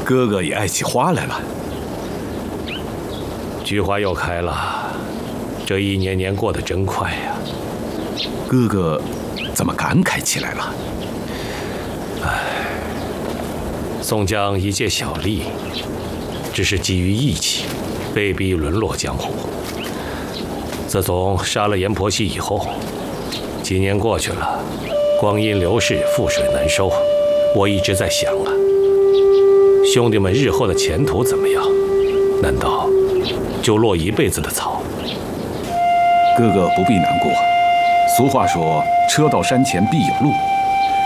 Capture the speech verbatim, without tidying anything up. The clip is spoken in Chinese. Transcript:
哥哥也爱起花来了。 菊花又开了，这一年年过得真快呀。 哥哥怎么感慨起来了？ 唉，宋江一介小吏，只是基于义气，被逼沦落江湖。自从杀了阎婆惜以后，几年过去了，光阴流逝，覆水难收。我一直在想啊，兄弟们日后的前途怎么样？难道就落一辈子的草？ 哥哥不必难过，俗话说，车到山前必有路。